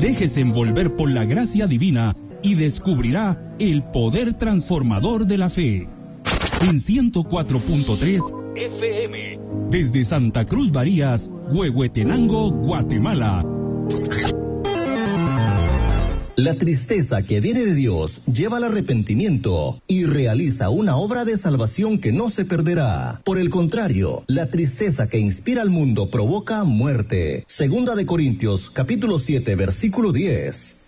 Déjese envolver por la gracia divina y descubrirá el poder transformador de la fe. En 104.3 FM, desde Santa Cruz Barías, Huehuetenango, Guatemala. La tristeza que viene de Dios lleva al arrepentimiento y realiza una obra de salvación que no se perderá. Por el contrario, la tristeza que inspira al mundo provoca muerte. Segunda de Corintios, capítulo 7, versículo 10.